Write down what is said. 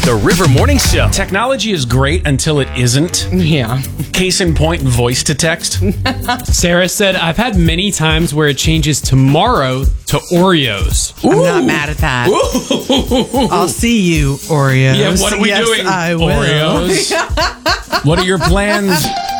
The River Morning Show. Technology is great until it isn't. Yeah. Case in point, voice to text. Sarah said, I've had many times where it changes tomorrow to Oreos. I'm not mad at that. I'll see you, Oreos. Yeah, what are we Yes, doing? I will. Oreos. What are your plans?